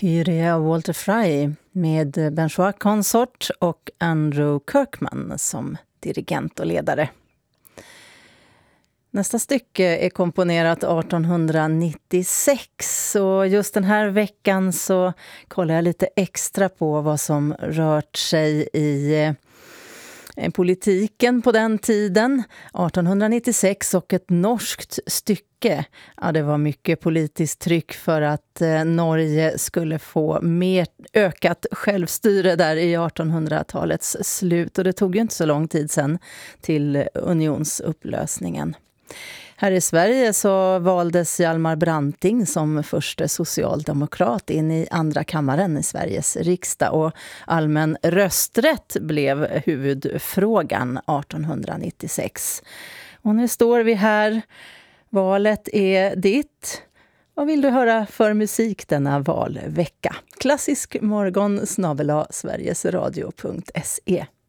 Kyrie av Walter Fry med Benjois Consort och Andrew Kirkman som dirigent och ledare. Nästa stycke är komponerat 1896 och just den här veckan så kollar jag lite extra på vad som rört sig i politiken på den tiden. 1896 och ett norskt stycke. Ja, det var mycket politiskt tryck för att Norge skulle få mer ökat självstyre där i 1800-talets slut. Och det tog ju inte så lång tid sedan till unionsupplösningen. Här i Sverige så valdes Hjalmar Branting som första socialdemokrat in i andra kammaren i Sveriges riksdag och allmän rösträtt blev huvudfrågan 1896. Och nu står vi här, valet är ditt. Vad vill du höra för musik denna valvecka? Klassisk morgon @sverigesradio.se